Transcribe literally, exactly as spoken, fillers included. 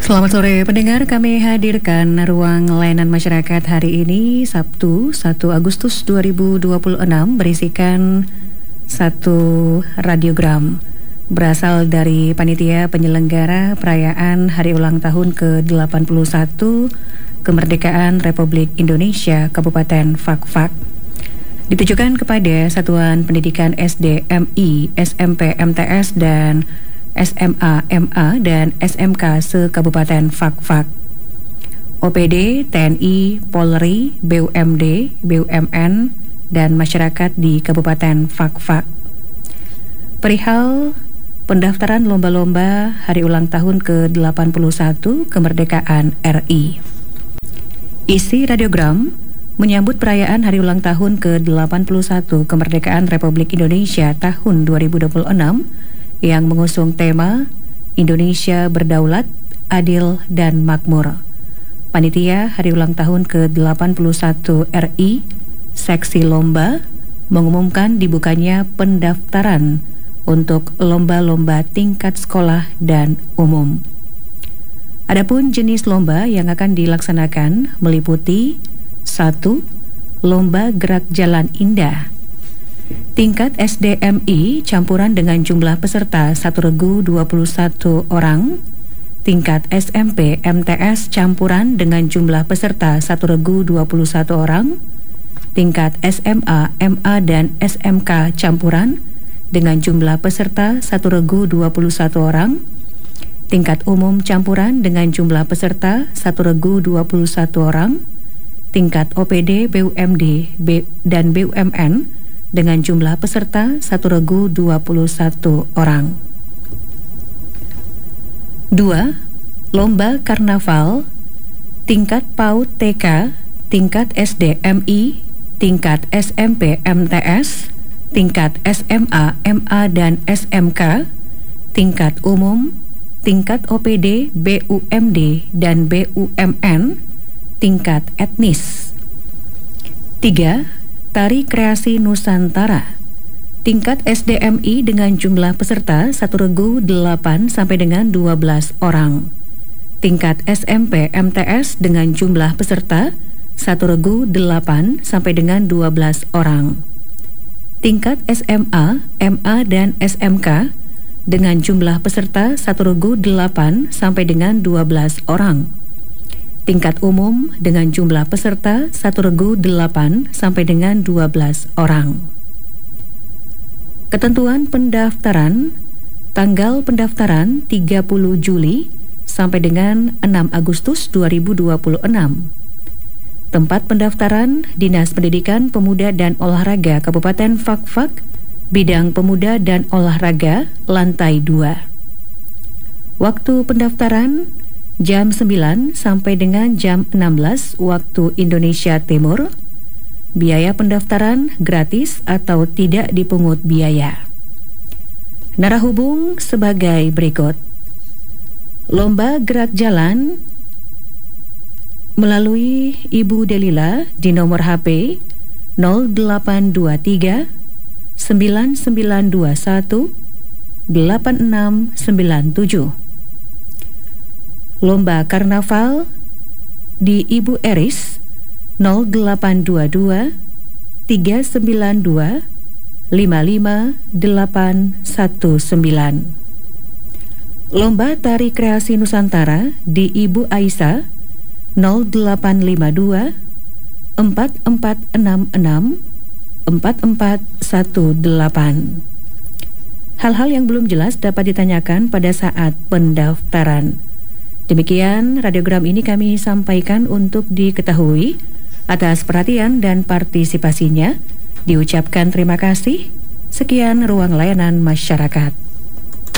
Selamat sore pendengar, kami hadirkan ruang layanan masyarakat hari ini Sabtu satu Agustus dua ribu dua puluh enam berisikan satu radiogram berasal dari panitia penyelenggara perayaan hari ulang tahun ke delapan puluh satu Kemerdekaan Republik Indonesia Kabupaten Fakfak. Ditujukan kepada Satuan Pendidikan S D M I, S M P M T S dan S M A M A dan S M K se-Kabupaten Fakfak. O P D, T N I, Polri, B U M D, B U M N, dan masyarakat di Kabupaten Fakfak. Perihal pendaftaran lomba-lomba hari ulang tahun ke delapan puluh satu Kemerdekaan R I. Isi radiogram menyambut perayaan hari ulang tahun ke delapan puluh satu Kemerdekaan Republik Indonesia tahun dua ribu dua puluh enam yang mengusung tema Indonesia Berdaulat, Adil, dan Makmur. Panitia hari ulang tahun ke delapan puluh satu R I, Seksi Lomba, mengumumkan dibukanya pendaftaran untuk lomba-lomba tingkat sekolah dan umum. Adapun jenis lomba yang akan dilaksanakan meliputi satu. Lomba Gerak Jalan Indah tingkat S D M I campuran dengan jumlah peserta satu regu dua puluh satu orang, tingkat S M P M T S campuran dengan jumlah peserta satu regu dua puluh satu orang, tingkat S M A M A dan S M K campuran dengan jumlah peserta satu regu dua puluh satu orang, tingkat umum campuran dengan jumlah peserta satu regu dua puluh satu orang, tingkat O P D B U M D B, dan B U M N dengan jumlah peserta satu regu dua puluh satu orang. Dua. Lomba Karnaval tingkat PAUD T K, tingkat S D M I, tingkat S M P M T S, tingkat S M A M A dan S M K, tingkat umum, tingkat O P D B U M D dan B U M N, tingkat etnis. Tiga. Tari Kreasi Nusantara tingkat S D M I dengan jumlah peserta satu regu delapan sampai dengan dua belas orang, tingkat S M P M T S dengan jumlah peserta satu regu delapan sampai dengan dua belas orang, tingkat S M A M A dan S M K dengan jumlah peserta satu regu delapan sampai dengan dua belas orang, tingkat umum dengan jumlah peserta satu regu delapan sampai dengan dua belas orang. Ketentuan pendaftaran, tanggal pendaftaran tiga puluh Juli sampai dengan enam Agustus dua ribu dua puluh enam. Tempat pendaftaran Dinas Pendidikan Pemuda dan Olahraga Kabupaten Fakfak, Bidang Pemuda dan Olahraga, lantai dua. Waktu pendaftaran jam sembilan sampai dengan jam enam belas waktu Indonesia Timur. Biaya pendaftaran gratis atau tidak dipungut biaya. Narah hubung sebagai berikut. Lomba Gerak Jalan melalui Ibu Delila di nomor H P nol delapan dua tiga sembilan sembilan dua satu delapan enam sembilan tujuh. Lomba Karnaval di Ibu Eris nol delapan dua dua tiga sembilan dua lima lima delapan satu sembilan. Lomba Tari Kreasi Nusantara di Ibu Aisyah nol delapan lima dua empat empat enam enam empat empat satu delapan. Hal-hal yang belum jelas dapat ditanyakan pada saat pendaftaran. Demikian radiogram ini kami sampaikan untuk diketahui. Atas perhatian dan partisipasinya diucapkan terima kasih. Sekian ruang layanan masyarakat.